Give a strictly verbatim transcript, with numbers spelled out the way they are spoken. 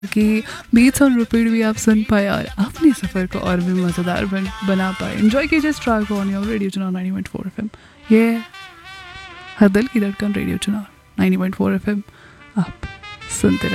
कि beats on repeat भी आप सुन पाए और अपने सफ़र को और भी मज़ेदार बन, बना पाए। एंजॉय कीजिए इस ट्रैक को ऑन योर रेडियो चुनाव नाइंटी पॉइंट फोर एफएम। ये हर दिल की धड़कन रेडियो चुनाव नाइंटी पॉइंट फोर एफएम आप सुनते रहे।